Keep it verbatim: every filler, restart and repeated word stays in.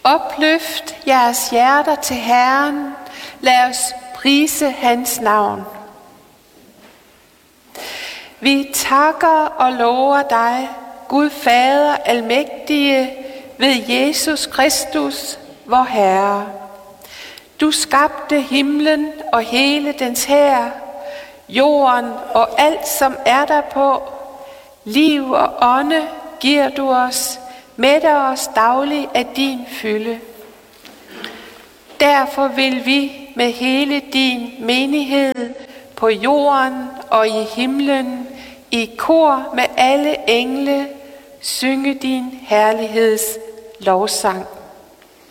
Opløft jeres hjerter til Herren. Lad os prise hans navn. Vi takker og lover dig, Gud Fader almægtige, ved Jesus Kristus, vor Herre. Du skabte himlen og hele dens hær, jorden og alt, som er der på. Liv og ånde giver du os, mætter os dagligt af din fylde. Derfor vil vi med hele din menighed på jorden og i himlen i kor med alle engle synge din herligheds lovsang.